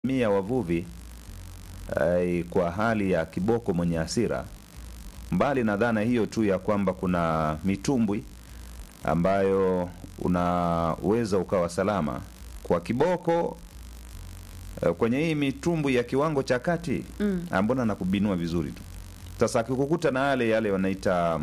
jamii ya wavuvi kwa hali ya kiboko mwenye hasira, mbali na dhana hiyo tu ya kwamba kuna mitumbwi ambayo unaweza ukawa salama kwa kiboko, kwenye hii mitumbwi ya kiwango cha kati mbona nakubinua vizuri tu. Sasa akikukuta na yale wanaita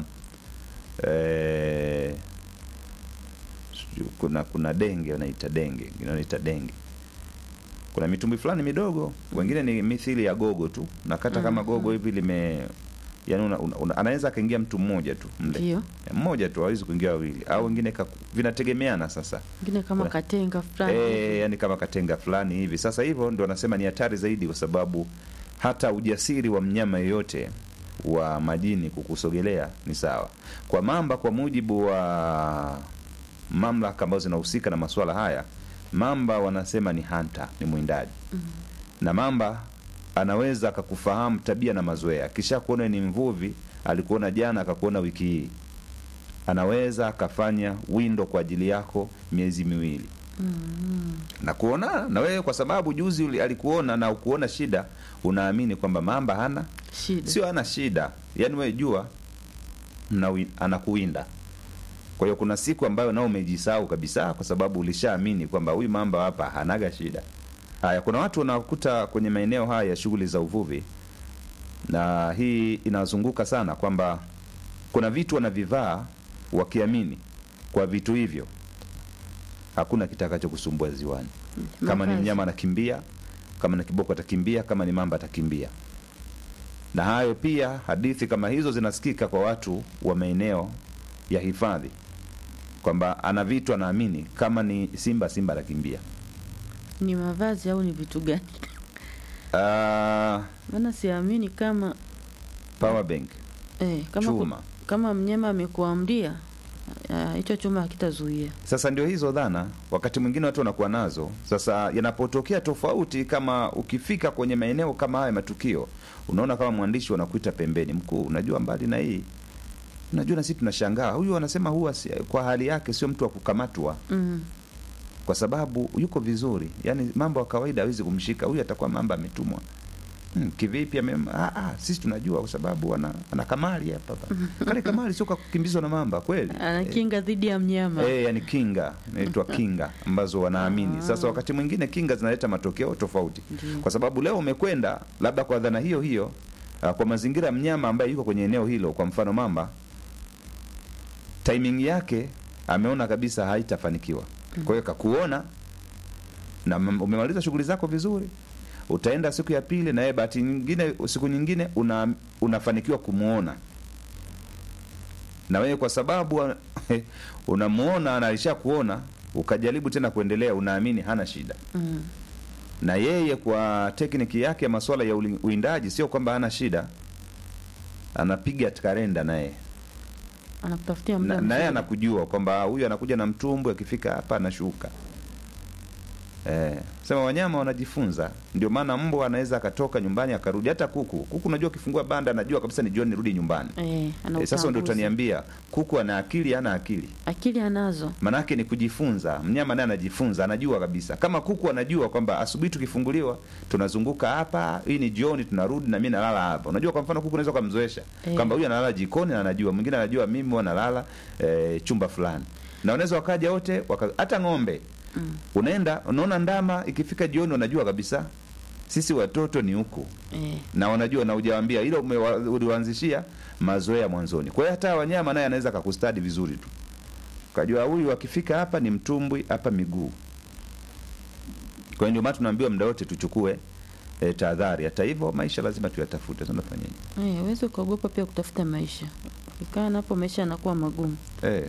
kuna denge, wanaita denge. Kuna mitumbwi fulani midogo, wengine ni mithili ya gogo tu, nakata kama gogo hivi yani anaweza kaingia mtu mmoja tu mle. Ndio. Mmoja tu, hawezi kuingia wawili au wengine vinategemeana sasa. Wengine kama katenga fulani. Yani kama katenga fulani hivi. Sasa hivyo ndio anasema ni hatari zaidi, kwa sababu hata ujasiri wa mnyama yeyote wa majini kukusogelea ni sawa. Kwa mamba, kwa mujibu wa mamlaka ambazo zinahusika na masuala haya, mamba wanasema ni hunter, ni mwindaji. Na mamba anaweza akakufahamu tabia na mazoea. Kisha kuona ni mvuvi, alikuona jana akakuona wiki hii, anaweza akafanya windo kwa ajili yako miezi miwili. Na kuona na wewe, kwa sababu juzi alikuona na ukuona shida, unaamini kwamba mamba hana shida. Sio hana shida, yani wewe jua anakuwinda. Kwa hiyo kuna siku ambayo nao umejisahau kabisa, kwa sababu ulishaamini kwamba huyu mamba hapa hanaga shida. Haya, kuna watu wanakuta kwenye maeneo haya ya shughuli za uvuvi, na hii inazunguka sana, kwamba kuna vitu wanavivaa wakiamini kwa vitu hivyo hakuna kitakacho kusumbua ziwani. Kama ni mnyama anakimbia, kama ni kiboko atakimbia, kama ni mamba atakimbia. Na hayo pia, hadithi kama hizo zinasikika kwa watu wa maeneo ya hifadhi, kwamba ana vitu anaamini kama ni simba atakimbia. Ni mavazi au ni vitu gani? Maana siamini kama power bank. Kama chuma. Kama mnyama amekuamdia, hicho chuma hakitazuia. Sasa ndio hizo dhana wakati mwingine watu wanakuwa nazo. Sasa yanapotokea tofauti, kama ukifika kwenye maeneo kama haya matukio, unaona kama mwandishi wanakuita pembeni, mkuu, unajua mbali na hii, unajua na sisi tunashangaa, huyu anasema huwa kwa hali yake sio mtu wa kukamatwa. Kwa sababu yuko vizuri, yani mambo ya kawaida hawezi kumshika huyu, atakuwa mamba ametumwa. Kivipi sisi tunajua kwa sababu ana kamali hapa. Kale kamali sio kwa kukimbizwa na mamba kweli. Ana kinga dhidi ya mnyama. Yani kinga, inaitwa kinga ambazo wanaamini. Sasa wakati mwingine kinga zinaleta matokeo tofauti. Kwa sababu leo umekwenda labda kwa dhana hiyo kwa mazingira ya mnyama ambaye yuko kwenye eneo hilo, kwa mfano mamba, timing yake ameona kabisa haitafanikiwa. Kwa hiyo kakuona na umemaliza shughuli zako vizuri, utaenda siku ya pili na yeye bahati nyingine siku nyingine unafanikiwa kumuona. Na wewe kwa sababu unamuona na alishakuona, ukajaribu tena kuendelea, unaamini hana shida. Na yeye kwa tekniki yake ya masuala ya uwindaji, sio kwamba hana shida, anapiga karenda naye. Anakutafutia muda. Na yeye anakujua kwamba huyu anakuja na mtumbo, akifika hapa anashuka. Sema wanyama wanajifunza. Ndio maana mbwa anaweza akatoka nyumbani akarudi. Hata kuku unajua ukifungua banda anajua kabisa ni jioni nirudi nyumbani. Sasa ndio utaniambia kuku ana akili, hana akili? Akili anazo. Maana yake ni kujifunza. Mnyama naye anajifunza, anajua kabisa. Kama kuku anajua kwamba asubuhi tukifunguliwa tunazunguka hapa, hii ni jioni tunarudi na mimi nalala hapa. Unajua kwa mfano kuku unaweza kumzoesha kwamba huyu analala jikoni na anajua, mwingine anajua mimi huwa nalala chumba fulani. Na unaweza wakaja wote hata ng'ombe. Unaenda unaona ndama ikifika jioni wanajua kabisa sisi watoto ni huku. Na wanajua, na hujawaambia hilo, uliwaanzishia mazoea mwanzoni. Kwa hiyo hata wanyama naye anaweza kukustadi vizuri tu. Kajua huyu akifika hapa ni mtumbwi, hapa miguu. Kwa hiyo ndio maana tunaambiwa muda wote tuchukue tahadhari. Hata hivyo maisha lazima tuyatafute. Sasa tunafanyaje? Uweze kuogopa pia kutafuta maisha. Ukikaa hapo maisha yanakuwa magumu.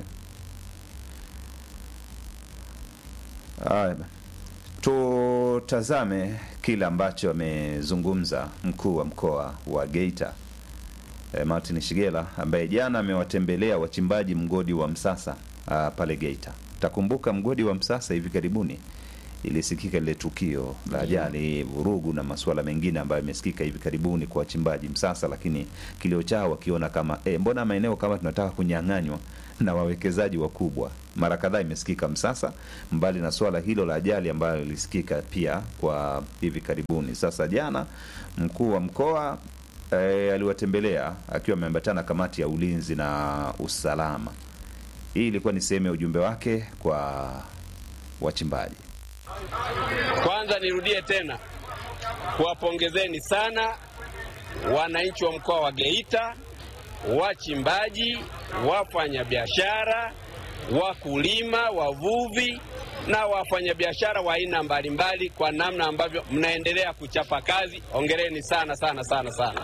Tutazame kile ambacho amezungumza mkuu wa mkoa wa Geita Martin Shigela, ambaye jana amewatembelea wachimbaji mgodi wa Msasa pale Geita. Takumbuka mgodi wa Msasa hivi karibuni ilisikika ile tukio la ajali, vurugu na masuala mengine ambayo yamesikika hivi karibuni kwa wachimbaji Msasa, lakini kilio chao wakiona kama mbona maeneo kama tunataka kunyang'anywa na wawekezaji wakubwa. Mara kadhaa imesikika Msasa, mbali na swala hilo la ajali ambayo ilisikika pia kwa hivi karibuni. Sasa jana mkuu wa mkoa aliwatembelea akiwa ameambatana kamati ya ulinzi na usalama. Hii ilikuwa ni sehemu ya ujumbe wake kwa wachimbaji. Kwanza nirudie tena kuwapongezeni sana wananchi wa mkoa wa Geita, wachimbaji, wafanyabiashara, wakulima, wavuvi na wafanyabiashara wa aina mbalimbali kwa namna ambavyo mnaendelea kuchapa kazi. Hongereni sana sana sana sana.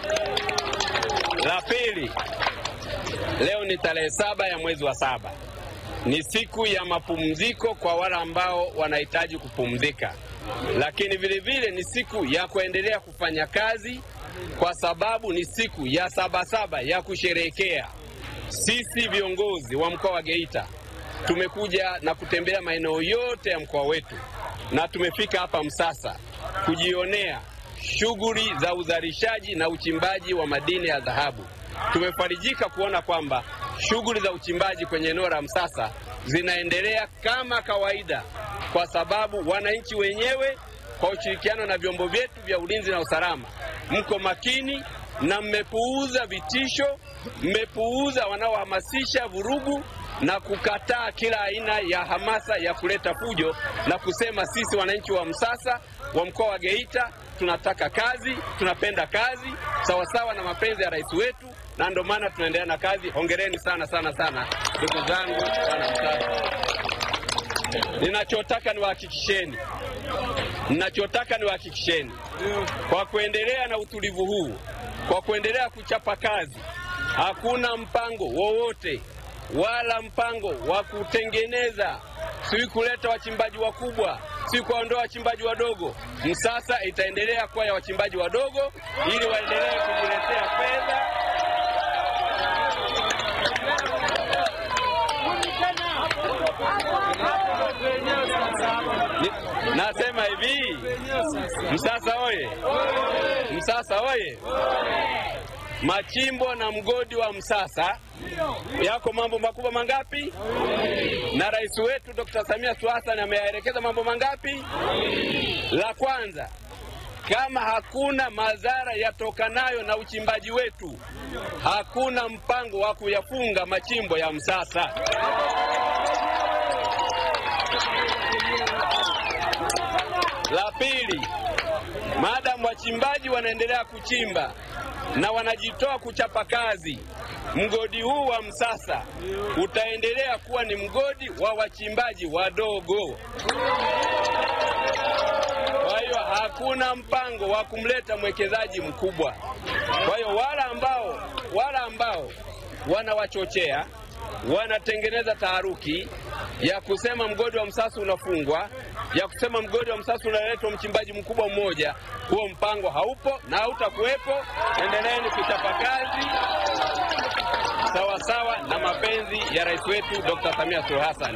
La pili, leo ni tarehe 7 ya mwezi wa 7. Ni siku ya mapumziko kwa wale ambao wanahitaji kupumzika. Lakini vile vile ni siku ya kuendelea kufanya kazi kwa sababu ni siku ya 7/7 ya kusherehekea. Sisi viongozi wa mkoa wa Geita tumekuja na kutembea maeneo yote ya mkoa wetu na tumefika hapa Msasa kujionea shughuli za uzalishaji na uchimbaji wa madini ya dhahabu. Tumefarijika kuona kwamba shughuli za uchimbaji kwenye eneo la Msasa zinaendelea kama kawaida, kwa sababu wananchi wenyewe kwa ushirikiano na vyombo vyetu vya ulinzi na usalama mko makini na mmepuuza vitisho, mmepuuza wanaohamasisha vurugu na kukataa kila aina ya hamasa ya kuleta fujo na kusema sisi wananchi wa Msasa wa mkoa wa Geita tunataka kazi, tunapenda kazi sawasawa na mapenzi ya rais wetu, na ndio maana tunaendelea na kazi. Hongereni sana sana sana ndugu zangu wana Msasa. Ninachotaka niwahakikisheni kwa kuendelea na utulivu huu, kwa kuendelea kuchapa kazi, hakuna mpango wowote wala mpango wa kutengeneza si kuleta wachimbaji wakubwa, si kuondoa wachimbaji wadogo. Msasa itaendelea kuwa ya wachimbaji wadogo ili waendelee kujiletea fedha. Nasema hivi, Msasa oye! Msasa oye! Machimbo na mgodi wa Msasa yako mambo makubwa mangapi? Na rais wetu Dr. Samia Suluhu Hassan ameyaelekeza mambo mangapi? La kwanza, kama hakuna madhara yatokanayo na uchimbaji wetu, hakuna mpango wa kuyafunga machimbo ya Msasa. La pili, maadamu wachimbaji wanaendelea kuchimba na wanajitoa kuchapa kazi, mgodi huu wa Msasa utaendelea kuwa ni mgodi wa wachimbaji wadogo. Kwa hiyo hakuna mpango wa kumleta mwekezaji mkubwa. Kwa hiyo wala ambao wanawachochea, wanatengeneza taharuki ya kusema mgodi wa Msasa unafungwa, ya kusema mgodi wa Msasa unaletwa mchimbaji mkubwa mmoja, huo mpango haupo na hautakuwepo. Endeleeni kuchapa kazi sawa sawa na mapenzi ya rais wetu Dr. Samia Suluhu Hassan.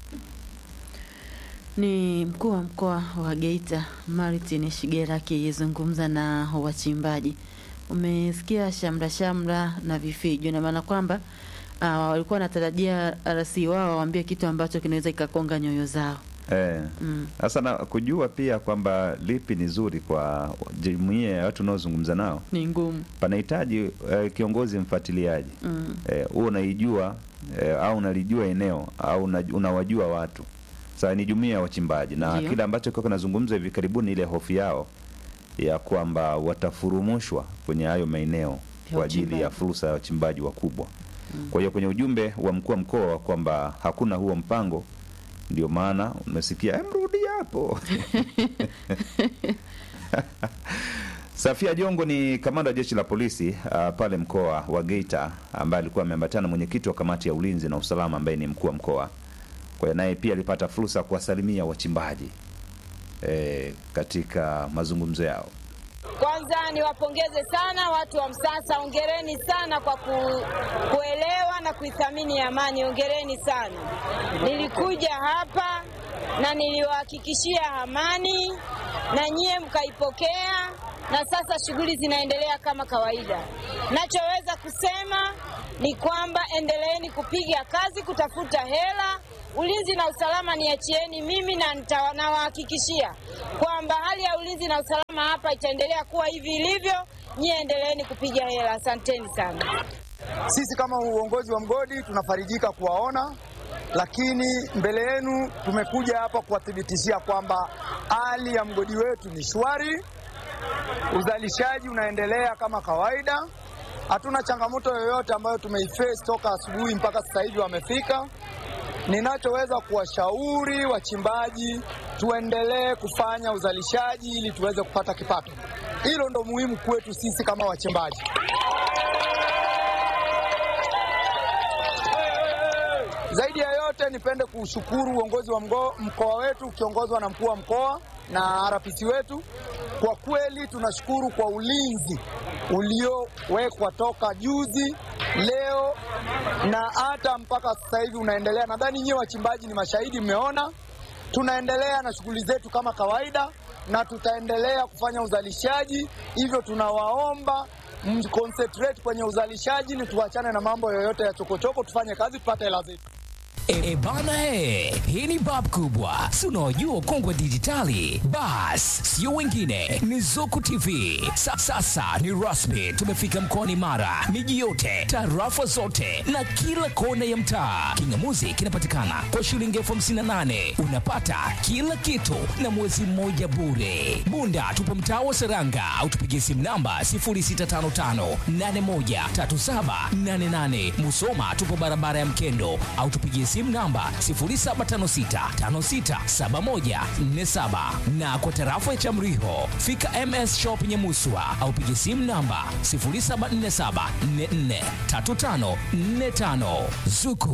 Ni mkuu wa mkoa wa Geita Martin Shigera akizungumza na wachimbaji. Umesikia shamra na vifijo, na maana kwamba walikuwa wanatarajia RC wao waambie kitu ambacho kinaweza kikakonga nyoyo zao. Sasa na kujua pia kwamba lipi ni zuri kwa jumuiya ya watu unaozungumza nao ni ngumu. Panahitaji kiongozi mfuatiliaji. Wewe unaijua au unalijua eneo au unawajua watu. Sasa ni jumuiya ya wachimbaji na kila ambacho kwa kinazungumza hivi karibuni ile hofu yao ya kwamba watafurumushwa kwenye hayo maeneo kwa ajili ya fursa ya wachimbaji wakubwa. Kwa hiyo kwenye ujumbe wa mkuu wa mkoa kwamba hakuna huo mpango, ndio maana unasikia mrudi hapo. Safia Jongo ni kamanda wa jeshi la polisi pale mkoa wa Geita, ambaye alikuwa ameambatana mwenyekiti wa kamati ya ulinzi na usalama ambaye ni mkuu wa mkoa. Kwa hiyo naye pia alipata fursa kuwasalimia wachimbaji katika mazungumzo yao. Kwanza niwapongeze sana watu wa Msasa, hongereni sana kwa kuelewa na kuithamini amani, hongereni sana. Nilikuja hapa na niliwahakikishia amani na nyie mkaipokea, na sasa shughuli zinaendelea kama kawaida. Nachoweza kusema ni kwamba endeleeni kupiga kazi kutafuta hela. Ulinzi na usalama niachieni mimi, na nawahakikishia kwamba hali ya ulinzi na usalama hapa itaendelea kuwa hivi ilivyo. Nyie endeleeni kupiga hela. Asanteni sana. Sisi kama uongozi wa mgodi tunafarijika kuwaona, lakini mbele yenu tumekuja hapa kuwathibitishia kwamba hali ya mgodi wetu ni shwari, uzalishaji unaendelea kama kawaida. Hatuna changamoto yoyote ambayo tumeiface toka asubuhi mpaka sasa hivi wamefika. Ninachoweza kuwashauri wachimbaji, tuendelee kufanya uzalishaji ili tuweze kupata kipato. Hilo ndo muhimu kwetu sisi kama wachimbaji. Zaidi ya yote nipende kushukuru uongozi wa mkoa wetu ukiongozwa na mkuu wa mkoa na RPC wetu. Kwa kweli tunashukuru kwa ulinzi uliowekwa toka juzi, leo na hata mpaka sasa hivi unaendelea. Nadhani nyinyi wachimbaji ni mashahidi, mmeona. Tunaendelea na shughuli zetu kama kawaida na tutaendelea kufanya uzalishaji. Hivyo tunawaomba mconcentrate kwenye uzalishaji, ni tuachane na mambo yoyote ya chokochoko, tufanye kazi tupate hela zetu. Bana hii ni bab kubwa. Si unaojua kongwe dijitali? Bas, sio wengine, ni Zuku TV. Sasa ni rasmi, tumefika mkoani Mara. Miji yote, tarafa zote na kila kona ya mtaa. Kingamuzi kinapatikana kwa shilingi 58,000. Unapata kila kitu na mwezi mmoja bure. Bunda tupo mtaa wa Seranga au tupigie simu namba 0655813788. Musoma tupo barabara ya Mkendo au tupigie simu namba 0756567147, na kwa tarafa ya Chamriho fika MS Shop Nyamuswa au pigie simu namba 0747443545. Zuku